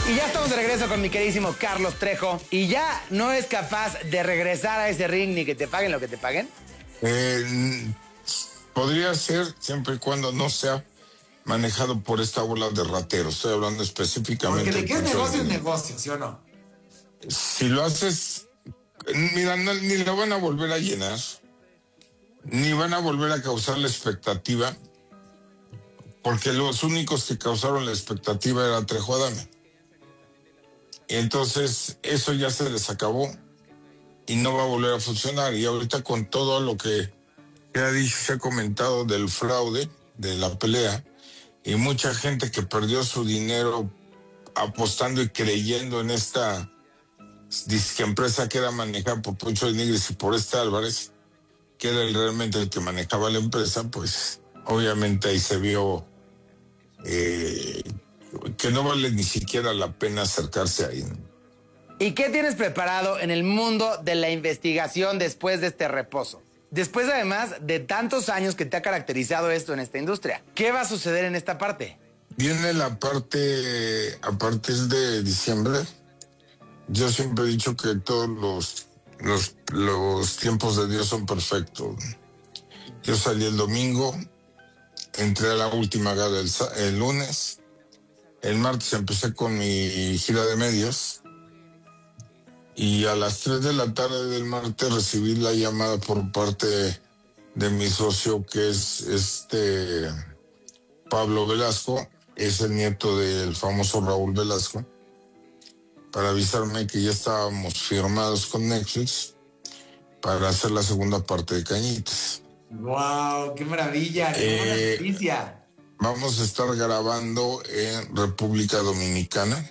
Y ya estamos de regreso con mi queridísimo Carlos Trejo. ¿Y ya no es capaz de regresar a ese ring ni que te paguen lo que te paguen? Podría ser siempre y cuando no sea manejado por esta bola de rateros. Estoy hablando específicamente. Porque de qué es negocio, ¿sí o no? Si lo haces, mira, ni lo van a volver a llenar, ni van a volver a causar la expectativa, porque los únicos que causaron la expectativa era Trejo Adame. Entonces, eso ya se les acabó y no va a volver a funcionar. Y ahorita con todo lo que se ha comentado del fraude, de la pelea, y mucha gente que perdió su dinero apostando y creyendo en esta disque empresa que era manejada por Poncho de Nigris y por Álvarez, que era realmente el que manejaba la empresa, pues obviamente ahí se vio que no vale ni siquiera la pena acercarse ahí, ¿no? ¿Y qué tienes preparado en el mundo de la investigación después de este reposo? Después, además, de tantos años que te ha caracterizado esto en esta industria, ¿qué va a suceder en esta parte? Viene la parte, a partir de diciembre. Yo siempre he dicho que todos los tiempos de Dios son perfectos. Yo salí el domingo, entré a la última gala el lunes, el martes empecé con mi gira de medios y a las 3 de la tarde del martes recibí la llamada por parte de mi socio, que es Pablo Velasco, es el nieto del famoso Raúl Velasco, para avisarme que ya estábamos firmados con Netflix para hacer la segunda parte de Cañitas. ¡Wow! ¡Qué maravilla! ¡Qué buena noticia! Vamos a estar grabando en República Dominicana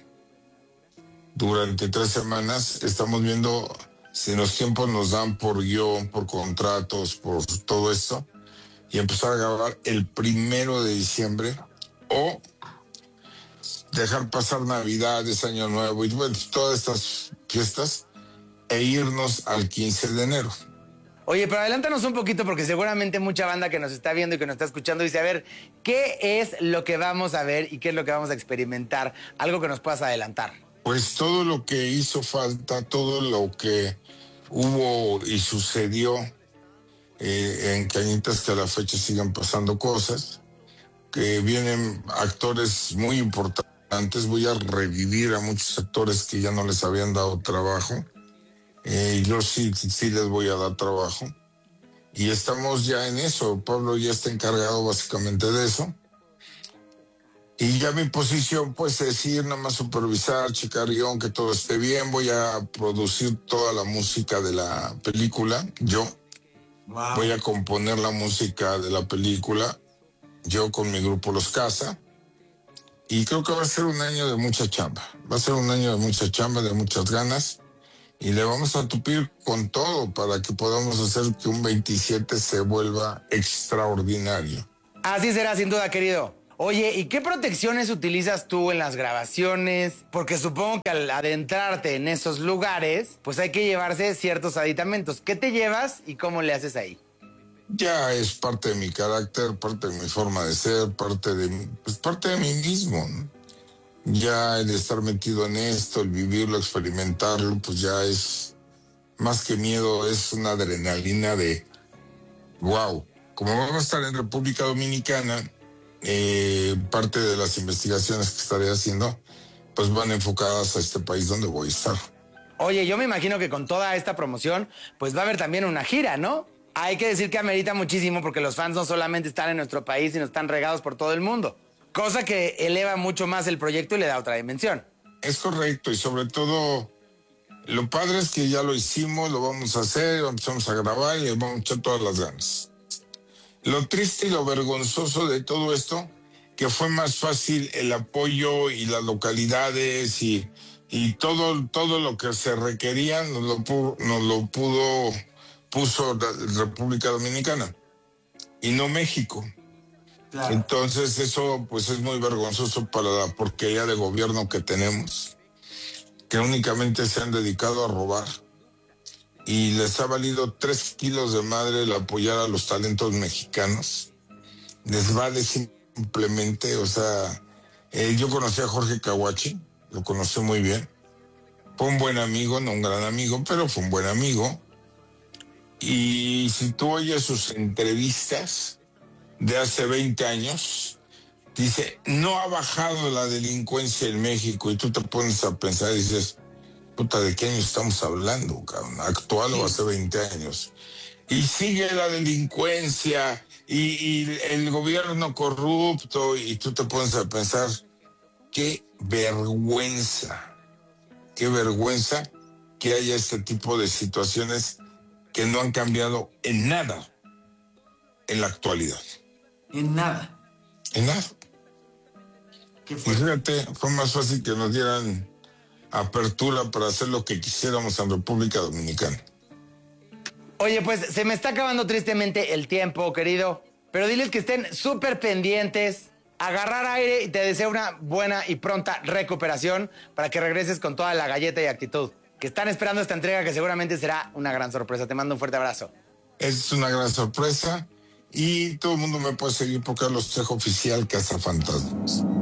durante 3 semanas. Estamos viendo si los tiempos nos dan por guión, por contratos, por todo esto, y empezar a grabar el 1 de diciembre o dejar pasar Navidades, Año Nuevo y bueno, todas estas fiestas e irnos al 15 de enero. Oye, pero adelántanos un poquito porque seguramente mucha banda que nos está viendo y que nos está escuchando dice, a ver, ¿qué es lo que vamos a ver y qué es lo que vamos a experimentar? Algo que nos puedas adelantar. Pues todo lo que hizo falta, todo lo que hubo y sucedió en Cañitas, que a la fecha siguen pasando cosas, que vienen actores muy importantes. Voy a revivir a muchos actores que ya no les habían dado trabajo. Yo sí les voy a dar trabajo. Y estamos ya en eso. Pablo ya está encargado básicamente de eso. Y ya mi posición, pues, es ir nada más supervisar, checar guión, que todo esté bien. Voy a producir toda la música de la película, yo. Wow. Voy a componer la música de la película, yo con mi grupo Los Casa. Y creo que va a ser un año de mucha chamba. Va a ser un año de mucha chamba, de muchas ganas. Y le vamos a tupir con todo para que podamos hacer que un 27 se vuelva extraordinario. Así será, sin duda, querido. Oye, ¿y qué protecciones utilizas tú en las grabaciones? Porque supongo que al adentrarte en esos lugares, pues hay que llevarse ciertos aditamentos. ¿Qué te llevas y cómo le haces ahí? Ya es parte de mi carácter, parte de mi forma de ser, parte de mí mismo, ¿no? Ya el estar metido en esto, el vivirlo, experimentarlo, pues ya es más que miedo, es una adrenalina de wow. Como vamos a estar en República Dominicana, parte de las investigaciones que estaré haciendo, pues van enfocadas a este país donde voy a estar. Oye, yo me imagino que con toda esta promoción, pues va a haber también una gira, ¿no? Hay que decir que amerita muchísimo porque los fans no solamente están en nuestro país, sino están regados por todo el mundo. Cosa que eleva mucho más el proyecto y le da otra dimensión. Es correcto, y sobre todo, lo padre es que ya lo hicimos, lo vamos a hacer, empezamos a grabar y vamos a echar todas las ganas. Lo triste y lo vergonzoso de todo esto, que fue más fácil el apoyo y las localidades y todo lo que se requería nos lo puso la República Dominicana y no México. Claro. Entonces eso pues es muy vergonzoso para la porquería de gobierno que tenemos, que únicamente se han dedicado a robar y les ha valido 3 kilos de madre el apoyar a los talentos mexicanos. Les vale simplemente, o sea, yo conocí a Jorge Kawachi, lo conocí muy bien. Fue un buen amigo, no un gran amigo, pero fue un buen amigo. Y si tú oyes sus entrevistas de hace 20 años, dice, no ha bajado la delincuencia en México. Y tú te pones a pensar y dices, puta, ¿de qué año estamos hablando, cabrón? ¿Actual o hace 20 años? Y sigue la delincuencia y el gobierno corrupto. Y tú te pones a pensar, qué vergüenza que haya este tipo de situaciones que no han cambiado en nada en la actualidad. En nada. En nada. ¿Qué Y fue? fíjate, fue más fácil que nos dieran apertura para hacer lo que quisiéramos en República Dominicana. Oye, pues se me está acabando tristemente el tiempo, querido. Pero diles que estén súper pendientes, agarrar aire y te deseo una buena y pronta recuperación para que regreses con toda la galleta y actitud. Que están esperando esta entrega que seguramente será una gran sorpresa. Te mando un fuerte abrazo. Es una gran sorpresa y todo el mundo me puede seguir por Carlos Trejo Oficial Cazafantasmas.